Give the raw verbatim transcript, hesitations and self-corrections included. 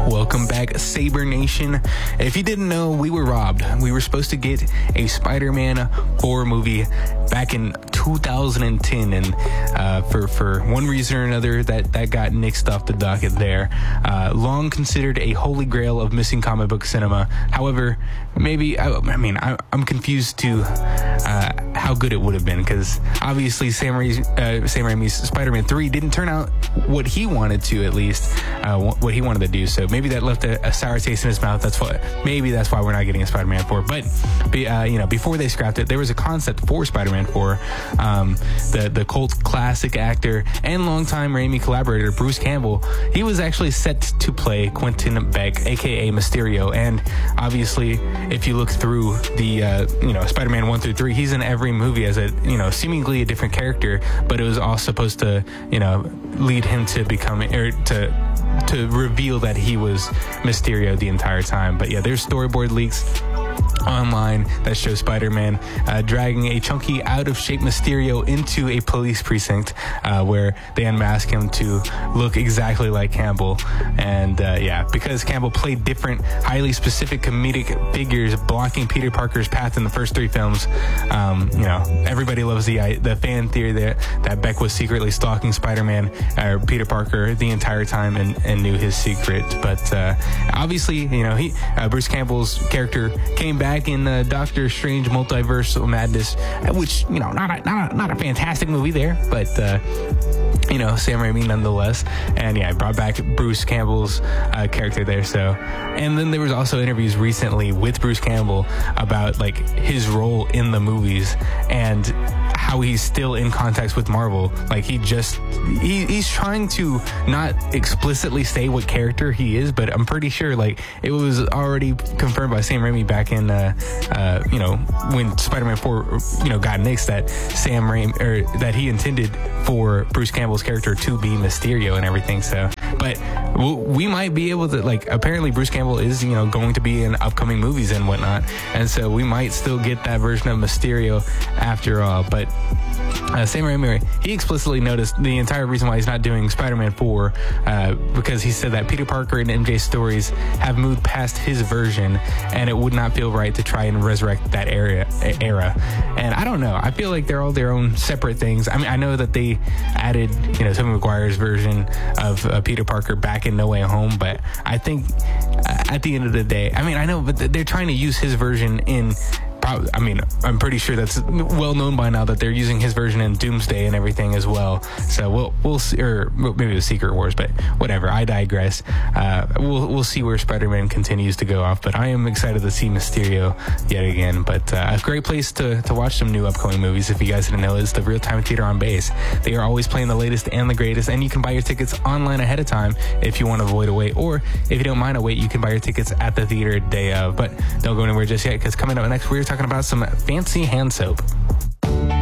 Welcome back, Saber Nation. If you didn't know, we were robbed. We were supposed to get a Spider-Man horror movie back in two thousand ten, and uh, for for one reason or another, that that got nixed off the docket there. Uh, long considered a holy grail of missing comic book cinema. However, maybe I, I mean I, I'm confused to uh, how good it would have been, because obviously Sam, Ra- uh, Sam Raimi's Spider-Man three didn't turn out what he wanted to, at least uh, what he wanted to do. So maybe that left a, a sour taste in his mouth. That's why maybe that's why we're not getting a Spider-Man four. But uh, you know, before they scrapped it, there was a concept for Spider-Man four. Um, the the cult classic actor and longtime Raimi collaborator Bruce Campbell, he was actually set to play Quentin Beck, aka Mysterio. And obviously, if you look through the uh, you know Spider-Man one through three, he's in every movie as a you know seemingly a different character, but it was all supposed to you know lead him to become or to to reveal that he was Mysterio the entire time. But yeah, there's storyboard leaks online that show Spider-Man uh, dragging a chunky, out-of-shape Mysterio into a police precinct uh, where they unmask him to look exactly like Campbell. And uh, yeah, because Campbell played different, highly specific comedic figures blocking Peter Parker's path in the first three films, um, you know, everybody loves the the fan theory that, that Beck was secretly stalking Spider-Man or Peter Parker the entire time and, and knew his secret. But uh, obviously, you know, he uh, Bruce Campbell's character came back in uh, Doctor Strange Multiverse Madness, which, you know, not a, not a, not a fantastic movie there, but uh, you know, Sam Raimi nonetheless. And yeah, I brought back Bruce Campbell's uh, character there. So, and then there was also interviews recently with Bruce Campbell about like his role in the movies and how he's still in contact with Marvel. Like he just he, he's trying to not explicitly say what character he is, but I'm pretty sure like it was already confirmed by Sam Raimi back in uh, uh, you know when Spider-Man four you know got nixed that Sam Raimi or that he intended for Bruce Campbell's character to be Mysterio and everything. So, but we might be able to like apparently Bruce Campbell is you know going to be in upcoming movies and whatnot, and so we might still get that version of Mysterio after all. But Uh, Sam Raimi, he explicitly noticed the entire reason why he's not doing Spider-Man four uh, because he said that Peter Parker and M J's stories have moved past his version, and it would not feel right to try and resurrect that era. era. And I don't know. I feel like they're all their own separate things. I mean, I know that they added, you know, Tobey Maguire's version of uh, Peter Parker back in No Way Home, but I think uh, at the end of the day, I mean, I know, but they're trying to use his version in I mean, I'm pretty sure that's well known by now that they're using his version in Doomsday and everything as well. So we'll we'll see, or maybe the Secret Wars, but whatever. I digress. Uh, we'll we'll see where Spider-Man continues to go off. But I am excited to see Mysterio yet again. But uh, a great place to to watch some new upcoming movies. If you guys didn't know, is the Real Time Theater on Base. They are always playing the latest and the greatest, and you can buy your tickets online ahead of time if you want to avoid a wait, or if you don't mind a wait, you can buy your tickets at the theater day of. But don't go anywhere just yet, because coming up next, we're talking about some fancy hand soap.